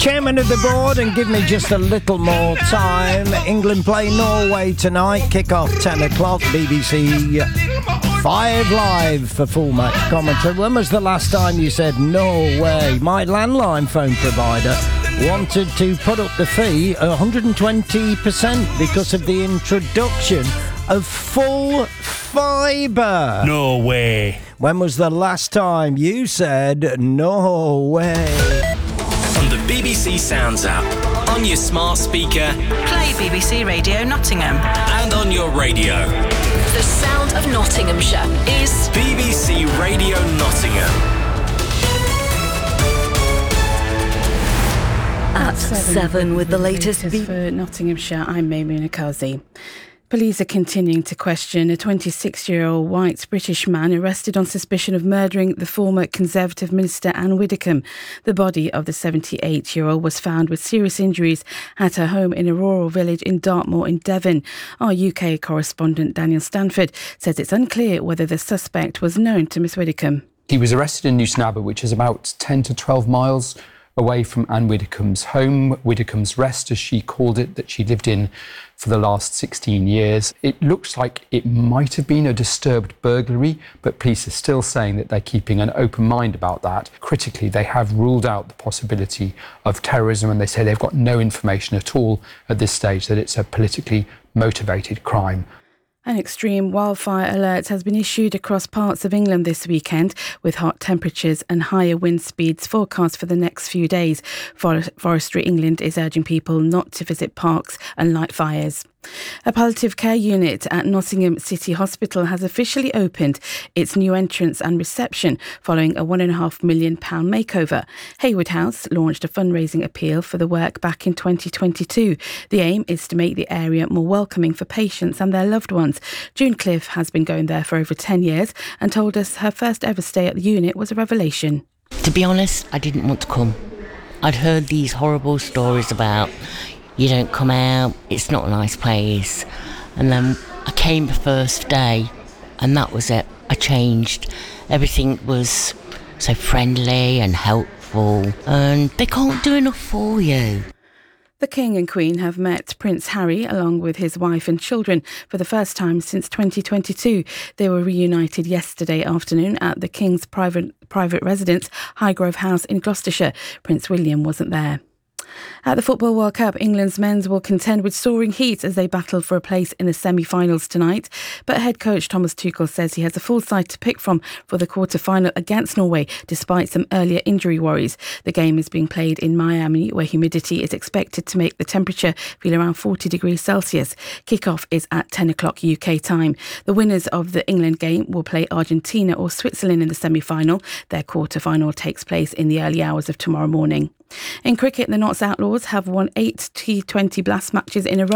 chairman of the board and give me just a little more time. England play Norway tonight. Kick-off 10 o'clock. BBC 5 Live for full match commentary. When was the last time you said Norway? My landline phone provider wanted to put up the fee 120% because of the introduction of full fibre. No way. When was the last time you said no way? On the BBC Sounds app, on your smart speaker, play BBC Radio Nottingham, and on your radio. The sound of Nottinghamshire is BBC Radio Nottingham. At 7 with the latest for Nottinghamshire, I'm Maimuna Kazi. Police are continuing to question a 26-year-old white British man arrested on suspicion of murdering the former Conservative Minister Anne Widdecombe. The body of the 78-year-old was found with serious injuries at her home in a rural village in Dartmoor in Devon. Our UK correspondent Daniel Stanford says it's unclear whether the suspect was known to Miss Widdecombe. He was arrested in Newton Abbot, which is about 10 to 12 miles away from Anne Widdecombe's home, Widdecombe's Rest, as she called it, that she lived in for the last 16 years. It looks like it might have been a disturbed burglary, but police are still saying that they're keeping an open mind about that. Critically, they have ruled out the possibility of terrorism, and they say they've got no information at all at this stage that it's a politically motivated crime. An extreme wildfire alert has been issued across parts of England this weekend, with hot temperatures and higher wind speeds forecast for the next few days. Forestry England is urging people not to visit parks and light fires. A palliative care unit at Nottingham City Hospital has officially opened its new entrance and reception following a £1.5 million makeover. Hayward House launched a fundraising appeal for the work back in 2022. The aim is to make the area more welcoming for patients and their loved ones. June Cliff has been going there for over 10 years and told us her first ever stay at the unit was a revelation. To be honest, I didn't want to come. I'd heard these horrible stories about you don't come out, it's not a nice place. And then I came the first day and that was it. I changed. Everything was so friendly and helpful, and they can't do enough for you. The King and Queen have met Prince Harry along with his wife and children for the first time since 2022. They were reunited yesterday afternoon at the King's private residence, Highgrove House in Gloucestershire. Prince William wasn't there. At the Football World Cup, England's men's will contend with soaring heat as they battle for a place in the semi-finals tonight. But head coach Thomas Tuchel says he has a full side to pick from for the quarter-final against Norway, despite some earlier injury worries. The game is being played in Miami, where humidity is expected to make the temperature feel around 40 degrees Celsius. Kick-off is at 10 o'clock UK time. The winners of the England game will play Argentina or Switzerland in the semi-final. Their quarter-final takes place in the early hours of tomorrow morning. In cricket, the Notts Outlaws have won 8 T20 Blast matches in a row.